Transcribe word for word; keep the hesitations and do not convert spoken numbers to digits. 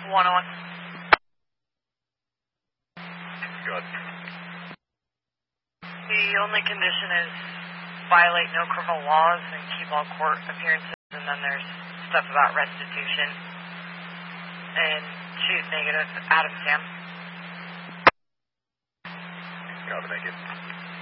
one oh one. Good. The only condition is violate no criminal laws and keep all court appearances, and then there's stuff about restitution. And choose negative. Adam Sam. Copy, thank you.